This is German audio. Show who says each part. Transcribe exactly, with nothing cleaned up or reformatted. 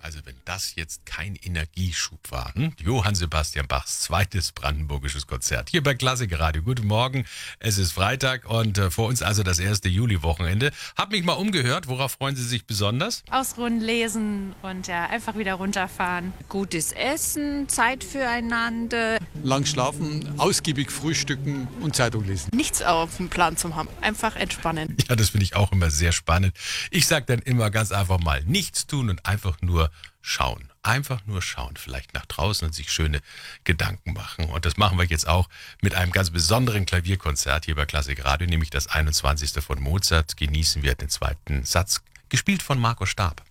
Speaker 1: Also wenn das jetzt kein Energieschub war, hm? Johann Sebastian Bachs zweites brandenburgisches Konzert hier bei Klassik Radio. Guten Morgen, es ist Freitag und äh, vor uns also das erste Juli-Wochenende. Hab mich mal umgehört, worauf freuen Sie sich besonders?
Speaker 2: Ausruhen, lesen und ja, einfach wieder runterfahren.
Speaker 3: Gutes Essen, Zeit füreinander.
Speaker 4: Lang schlafen, ausgiebig frühstücken und Zeitung lesen.
Speaker 5: Nichts auf dem Plan zu haben, einfach entspannen.
Speaker 1: Ja, das finde ich auch immer sehr spannend. Ich sage dann immer ganz einfach mal nichts tun und einfach nur schauen. Einfach nur schauen, vielleicht nach draußen und sich schöne Gedanken machen. Und das machen wir jetzt auch mit einem ganz besonderen Klavierkonzert hier bei Klassik Radio, nämlich das einundzwanzigste von Mozart. Genießen wir den zweiten Satz, gespielt von Marco Stab.